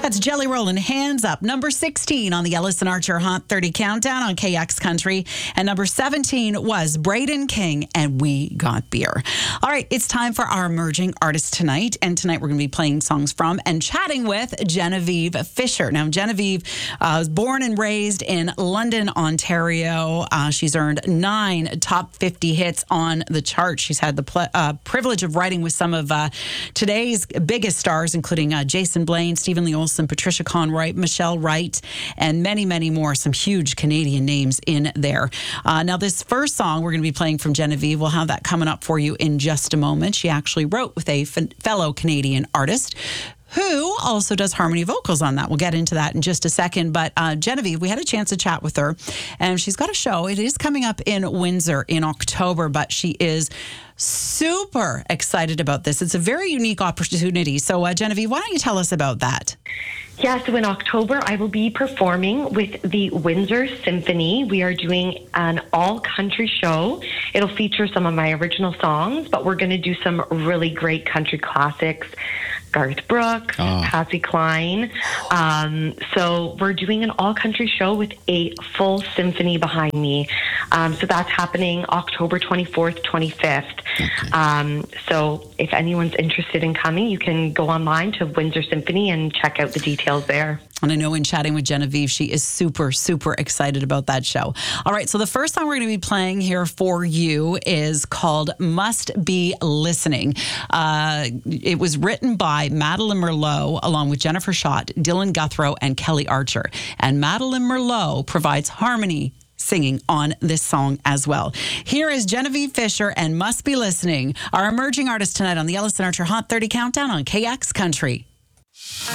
That's Jelly Rollin', Hands Up. Number 16 on the Ellis and Archer Hot 30 Countdown on KX Country. And number 17 was Braden King and We Got Beer. All right, it's time for our emerging artist tonight. And tonight we're going to be playing songs from and chatting with Genevieve Fisher. Now, Genevieve was born and raised in London, Ontario. She's earned 9 top 50 hits on the chart. She's had the privilege of writing with some of today's biggest stars, including Jason Blaine, Stephen Lee Olsen, Patricia Conroy, Michelle Wright, and many, many more. Some huge Canadian names in there. Now, this first song we're going to be playing from Genevieve, we'll have that coming up for you in just a moment. She actually wrote with a fellow Canadian artist who also does harmony vocals on that. We'll get into that in just a second. But Genevieve, we had a chance to chat with her, and she's got a show. It is coming up in Windsor in October, but she is super excited about this. It's a very unique opportunity. So, Genevieve, why don't you tell us about that? Yeah, so in October, I will be performing with the Windsor Symphony. We are doing an all-country show. It'll feature some of my original songs, but we're going to do some really great country classics. Garth Brooks, Patsy Cline. So we're doing an all-country show with a full symphony behind me. So that's happening October 24th, 25th. Okay. So if anyone's interested in coming, you can go online to Windsor Symphony and check out the details there. And I know in chatting with Genevieve, she is super, super excited about that show. All right, so the first song we're going to be playing here for you is called Must Be Listening. It was written by Madeline Merlot, along with Jennifer Schott, Dylan Guthrow, and Kelly Archer. And Madeline Merlot provides harmony singing on this song as well. Here is Genevieve Fisher and Must Be Listening, our emerging artist tonight on the Ellis and Archer Hot 30 Countdown on KX Country.